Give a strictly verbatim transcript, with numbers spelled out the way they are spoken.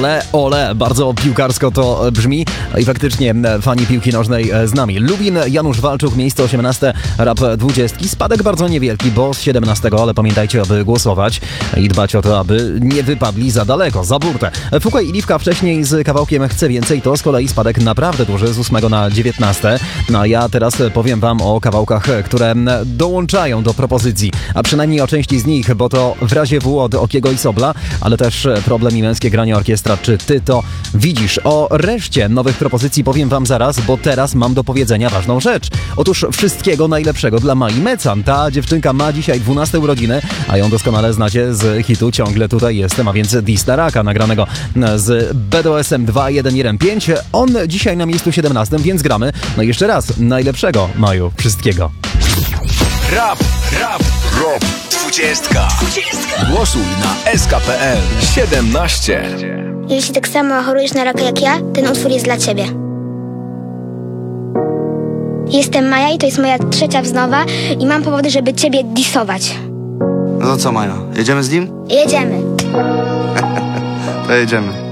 Ole, ole, bardzo piłkarsko to brzmi i faktycznie fani piłki nożnej z nami. Lubin, Janusz Walczuk, miejsce osiemnaste, rap dwudziestki. Spadek bardzo niewielki, bo z siedemnastego, ale pamiętajcie, aby głosować i dbać o to, aby nie wypadli za daleko, za burtę. Fukaj i Liwka wcześniej z kawałkiem Chcę Więcej, to z kolei spadek naprawdę duży, z ósmego na dziewiętnaste. No a ja teraz powiem wam o kawałkach, które dołączają do propozycji, a przynajmniej o części z nich, bo to w razie W od Okiego i Sobla, ale też Problem i Męskie Granie Orkiestra, czy ty to widzisz? O reszcie nowych propozycji powiem wam zaraz, bo teraz mam do powiedzenia ważną rzecz. Otóż wszystkiego najlepszego dla Mai Mecan. Ta dziewczynka ma dzisiaj dwunaste urodziny, a ją doskonale znacie z hitu Ciągle Tutaj Jestem, a więc Distaraka, nagranego z B D O S-em dwa jeden jeden pięć. On dzisiaj na miejscu siedemnastym, więc gramy. No i jeszcze raz, najlepszego, Maju, wszystkiego. Rap, rap, rap. Dwudziestka. Dwudziestka. Głosuj na S K P L siedemnaście. Jeśli tak samo chorujesz na raka jak ja, ten utwór jest dla ciebie. Jestem Maja i to jest moja trzecia wznowa i mam powody, żeby ciebie disować. No to co, Maja? Jedziemy z nim? Jedziemy. To jedziemy.